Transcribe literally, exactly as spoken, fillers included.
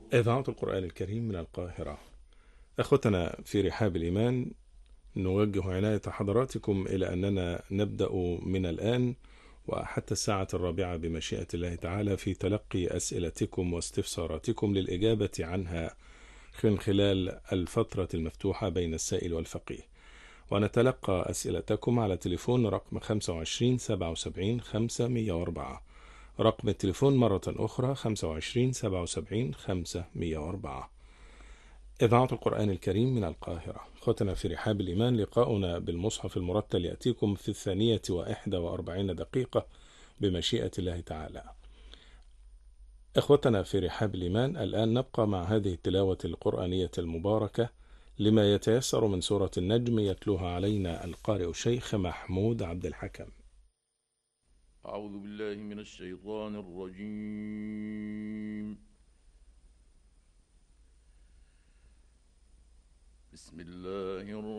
إذاعة القرآن الكريم من القاهرة. أخوتنا في رحاب الإيمان، نوجه عناية حضراتكم إلى أننا نبدأ من الآن وحتى الساعة الرابعة بمشيئة الله تعالى في تلقي أسئلتكم واستفساراتكم للإجابة عنها من خلال الفترة المفتوحة بين السائل والفقيه. ونتلقى أسئلتكم على تليفون رقم خمسة وعشرين سبعة وسبعين خمسمائة وأربعة. رقم التليفون مرة أخرى خمسة وعشرين سبعة وسبعين خمسمائة وأربعة. إذاعة القرآن الكريم من القاهرة. أخوتنا في رحاب الإيمان، لقاؤنا بالمصحف المرتل يأتيكم في الثانية وإحدى وأربعين دقيقة بمشيئة الله تعالى. إخوتنا في رحاب الإيمان، الآن نبقى مع هذه التلاوة القرآنية المباركة لما يتيسر من سورة النجم، يتلوها علينا القارئ الشيخ محمود عبد الحكم. أعوذ بالله من الشيطان الرجيم. بسم الله